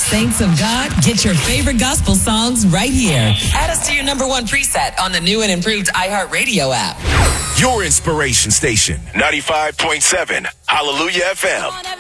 Saints of God, get your favorite gospel songs right here. Add us to your number one preset on the new and improved iHeartRadio app. Your inspiration station, 95.7 Hallelujah FM.